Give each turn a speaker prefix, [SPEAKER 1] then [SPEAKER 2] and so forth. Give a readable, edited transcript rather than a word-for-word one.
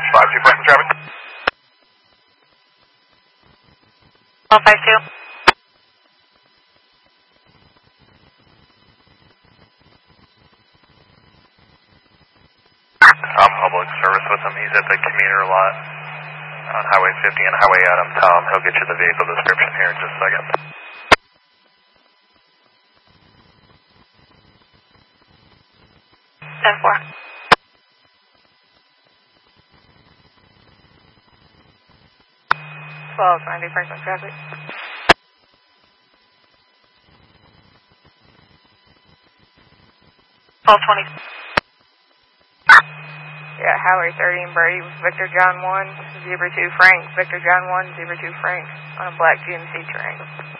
[SPEAKER 1] 52 present traffic.
[SPEAKER 2] 1252.
[SPEAKER 1] I'm public service with him. He's at the commuter lot on Highway 50 and Highway Adam. Tom, he'll get you the vehicle description here in just a second.
[SPEAKER 2] Ten four. 1290 present traffic. 1220. Yeah, Highway 30 and Brady with Victor John 1, Zebra 2 Frank, Victor John 1, Zebra 2 Frank on a black GMC Terrain.